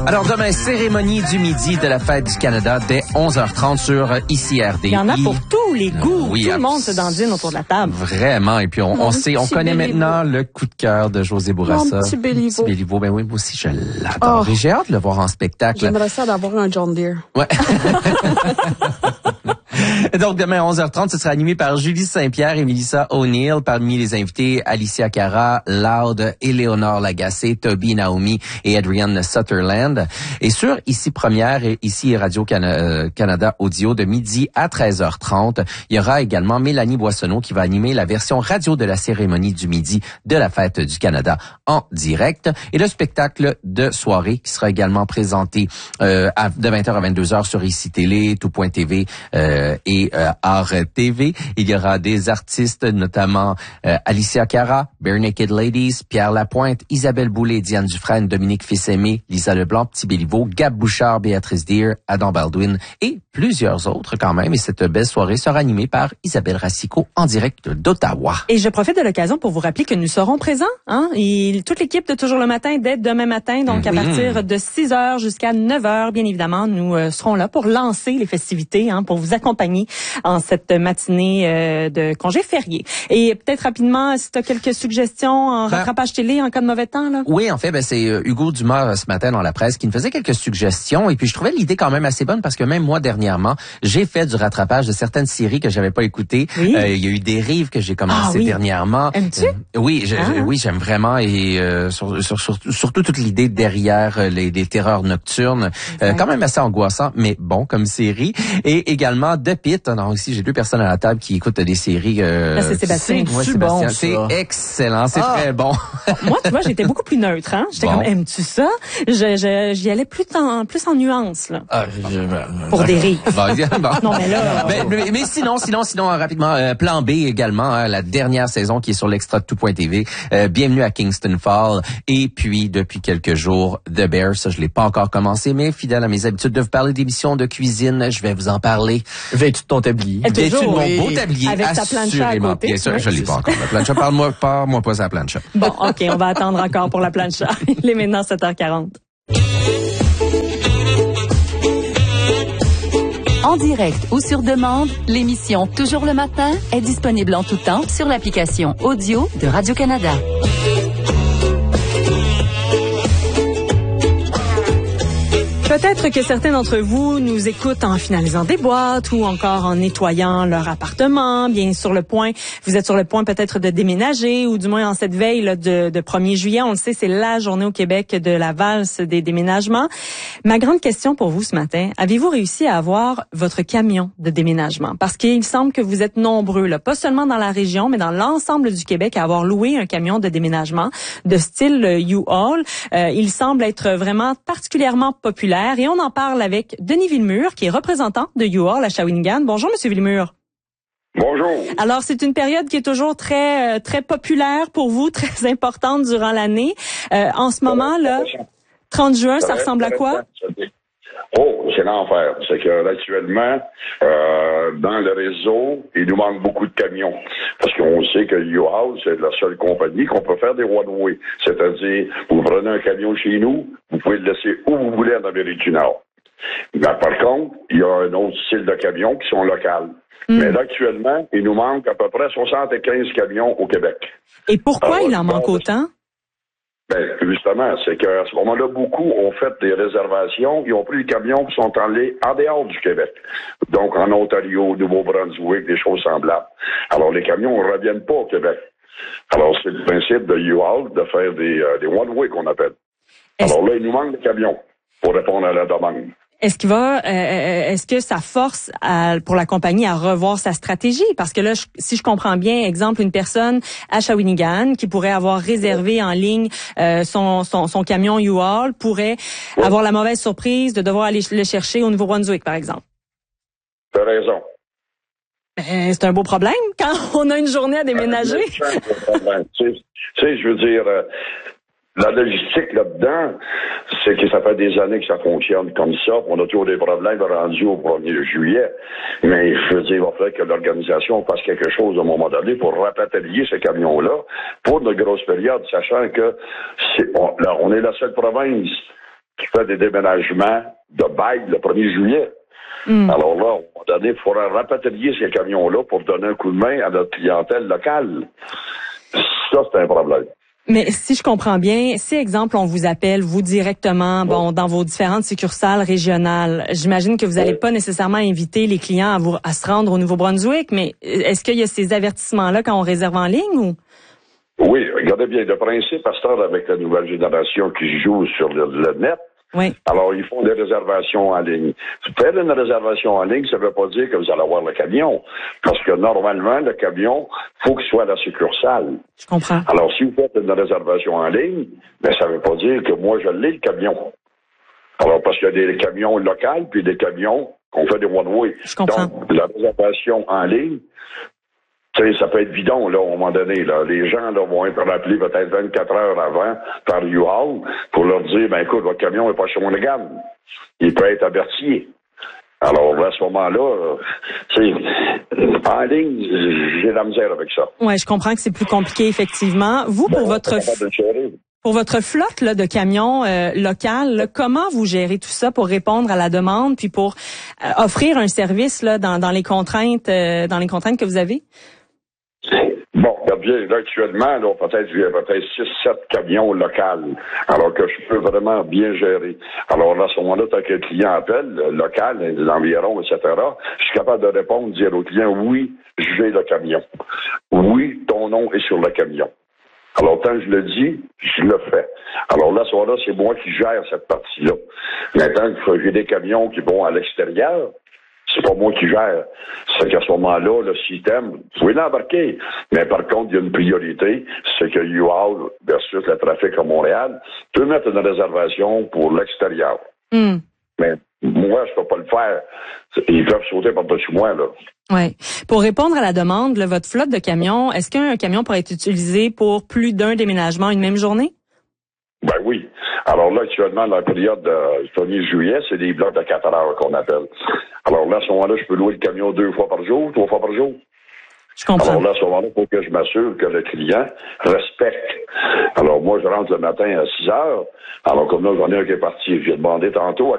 Alors demain, cérémonie du midi de la Fête du Canada dès 11h30 sur ICRD. Il y en a pour tous les goûts. Oui, tout le monde se dandine autour de la table. Vraiment. Et puis on connaît maintenant le coup de cœur de José Bourassa. Mon petit Béliveau. Béliveau. Ben oui, moi aussi je l'adore. Et j'ai hâte de le voir en spectacle. J'aimerais ça d'avoir un John Deere. Ouais. Donc, demain, 11h30, ce sera animé par Julie Saint-Pierre et Melissa O'Neill. Parmi les invités, Alicia Cara, Loud, Éléonore Lagacé, Toby Naomi et Adrienne Sutherland. Et sur Ici Première et Ici Radio-Canada Audio de midi à 13h30, il y aura également Mélanie Boissonneau qui va animer la version radio de la cérémonie du midi de la Fête du Canada en direct. Et le spectacle de soirée qui sera également présenté de 20h à 22h sur Ici Télé, Tout.tv et Art TV. Il y aura des artistes, notamment Alicia Cara, Bare Naked Ladies, Pierre Lapointe, Isabelle Boulay, Diane Dufresne, Dominique Fils-Aimé, Lisa Leblanc, Petit Béliveau, Gab Bouchard, Béatrice Deer, Adam Baldwin et plusieurs autres quand même. Et cette belle soirée sera animée par Isabelle Racicot en direct d'Ottawa. Et je profite de l'occasion pour vous rappeler que nous serons présents. Et toute l'équipe de Toujours le matin dès demain matin, donc à partir de 6h jusqu'à 9h, bien évidemment, nous serons là pour lancer les festivités, pour vous accompagner en cette matinée de congé férié. Et peut-être rapidement, si tu as quelques suggestions en rattrapage télé en cas de mauvais temps, là. Oui, en fait, c'est Hugo Dumas ce matin dans la presse qui me faisait quelques suggestions. Et puis, je trouvais l'idée quand même assez bonne parce que même moi, dernièrement, j'ai fait du rattrapage de certaines séries que j'avais pas écoutées. Oui. Il y a eu des Rives que j'ai commencé dernièrement. Aimes-tu? Oui, oui, j'aime vraiment. Et surtout toute l'idée derrière les terreurs nocturnes. Quand même assez angoissant, mais bon, comme série. Et également The Pitt. Alors ici, j'ai deux personnes à la table qui écoutent des séries. C'est Sébastien. C'est bon, c'est excellent, c'est très bon. Moi, tu vois, j'étais beaucoup plus neutre. J'étais comme, aimes-tu ça? J'y allais plus en nuances, là. Pour des Rives. Non, mais là. Mais sinon, rapidement, Plan B également, la dernière saison qui est sur l'extra de Tout.tv. Bienvenue à Kingston Fall. Et puis, depuis quelques jours, The Bear. Ça, je l'ai pas encore commencé, mais fidèle à mes habitudes de vous parler d'émissions de cuisine, je vais vous en parler. Vêtu de ton tablier. Vêtu de mon beau tablier. Avec ta plancha à côté. Bien sûr, je l'ai pas encore. La plancha, parle-moi pas sa plancha. Bon, OK, on va attendre encore pour la plancha. Il est maintenant 7h40. En direct ou sur demande, l'émission Toujours le matin est disponible en tout temps sur l'application audio de Radio-Canada. Peut-être que certains d'entre vous nous écoutent en finalisant des boîtes ou encore en nettoyant leur appartement, bien sur le point. Vous êtes sur le point peut-être de déménager ou du moins en cette veille là, de 1er juillet. On le sait, c'est la journée au Québec de la valse des déménagements. Ma grande question pour vous ce matin, avez-vous réussi à avoir votre camion de déménagement? Parce qu'il semble que vous êtes nombreux, là, pas seulement dans la région, mais dans l'ensemble du Québec à avoir loué un camion de déménagement de style U-Haul. Il semble être vraiment particulièrement populaire. Et on en parle avec Denis Villemur, qui est représentant de U-Haul à Shawinigan. Bonjour, Monsieur Villemur. Bonjour. Alors, c'est une période qui est toujours très populaire pour vous, très importante durant l'année. En ce moment, là, 30 juin, ça ressemble à quoi? Oh, c'est l'enfer. C'est que actuellement, dans le réseau, il nous manque beaucoup de camions. Parce qu'on sait que U-Haul, c'est la seule compagnie qu'on peut faire des one-way. C'est-à-dire, vous prenez un camion chez nous, vous pouvez le laisser où vous voulez en Amérique du Nord. Mais par contre, il y a un autre style de camions qui sont locales. Mais là, actuellement, il nous manque à peu près 75 camions au Québec. Et pourquoi il en manque autant? Justement, c'est qu'à ce moment-là, beaucoup ont fait des réservations. Ils ont pris les camions qui sont allés en dehors du Québec. Donc, en Ontario, Nouveau-Brunswick, des choses semblables. Alors, les camions ne reviennent pas au Québec. Alors, c'est le principe de U-Haul de faire des one-way qu'on appelle. Alors là, il nous manque des camions pour répondre à la demande. Est-ce que ça force pour la compagnie à revoir sa stratégie? Parce que là, si je comprends bien, exemple, une personne à Shawinigan qui pourrait avoir réservé en ligne son camion U-Haul pourrait avoir la mauvaise surprise de devoir aller le chercher au Nouveau-Brunswick, par exemple. T'as raison. C'est un beau problème quand on a une journée à déménager. Tu sais, je veux dire... La logistique là-dedans, c'est que ça fait des années que ça fonctionne comme ça. On a toujours des problèmes rendus au 1er juillet. Mais je veux dire, il va falloir que l'organisation fasse quelque chose à un moment donné pour rapatrier ces camions-là pour de grosses périodes, sachant que on est la seule province qui fait des déménagements de bail le 1er juillet. Alors là, à un moment donné, il faudra rapatrier ces camions-là pour donner un coup de main à notre clientèle locale. Ça, c'est un problème. Mais si je comprends bien, si, exemple, on vous appelle, vous directement, dans vos différentes succursales régionales, j'imagine que vous n'allez pas nécessairement inviter les clients à se rendre au Nouveau-Brunswick, mais est-ce qu'il y a ces avertissements-là quand on réserve en ligne ou? Oui, regardez bien, le principe, à cette heure, avec la nouvelle génération qui joue sur le net, oui. Alors, ils font des réservations en ligne. Faire une réservation en ligne, ça ne veut pas dire que vous allez avoir le camion. Parce que normalement, le camion, faut qu'il soit à la succursale. Je comprends. Alors, si vous faites une réservation en ligne, ben, ça ne veut pas dire que moi, je l'ai, le camion. Alors, parce qu'il y a des camions locaux, puis des camions qu'on fait des one-way. Je comprends. Donc, la réservation en ligne, ça peut être bidon, là, à un moment donné. Là. Les gens là, vont être rappelés peut-être 24 heures avant par U-Haul pour leur dire, ben écoute, votre camion n'est pas chez Monaghan. Il peut être averti. Alors, à ce moment-là, en ligne, j'ai la misère avec ça. Oui, je comprends que c'est plus compliqué, effectivement. Vous, pour votre flotte là, de camions locales, comment vous gérez tout ça pour répondre à la demande puis pour offrir un service là, dans les contraintes que vous avez? Bon, bien, là, actuellement, là, peut-être 6-7 camions locaux, alors que je peux vraiment bien gérer. Alors, à ce moment-là, tant que le client appelle, local, l'environ, etc., je suis capable de répondre, dire au client, oui, j'ai le camion. Oui, ton nom est sur le camion. Alors, tant que je le dis, je le fais. Alors là, à ce moment-là, c'est moi qui gère cette partie-là. Maintenant, j'ai des camions qui vont à l'extérieur, c'est pas moi qui gère. C'est qu'à ce moment-là, le système, vous pouvez l'embarquer. Mais par contre, il y a une priorité, c'est que U-Haul versus le trafic à Montréal peut mettre une réservation pour l'extérieur. Mais moi, je peux pas le faire. Ils peuvent sauter par-dessus moi, là. Oui. Pour répondre à la demande, là, votre flotte de camions, est-ce qu'un camion pourrait être utilisé pour plus d'un déménagement une même journée? Ben oui. Alors là, actuellement, dans la période de 1er juillet, c'est des blocs de 4 heures qu'on appelle. Alors là, à ce moment-là, je peux louer le camion 2 fois par jour, 3 fois par jour. Je comprends. Alors là, à ce moment-là, il faut que je m'assure que le client respecte. Alors moi, je rentre le matin à 6 heures. Alors comme là, j'en ai un qui est parti. J'ai demandé tantôt